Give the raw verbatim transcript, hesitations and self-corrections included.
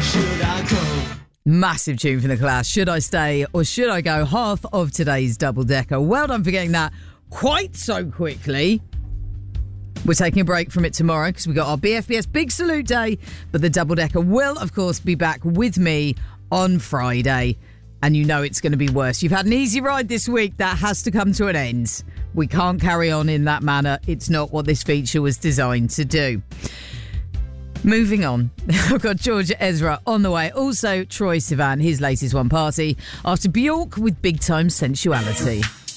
should I go? Massive tune from The Clash. Should I stay or should I go? Half of today's double-decker. Well done for getting that quite so quickly. We're taking a break from it tomorrow because we got our B F B S Big Salute Day, but the double-decker will, of course, be back with me on Friday. And you know it's going to be worse. You've had an easy ride this week. That has to come to an end. We can't carry on in that manner. It's not what this feature was designed to do. Moving on. I've got Georgia Ezra on the way. Also, Troye Sivan, his latest one party. After Bjork with Big Time Sensuality.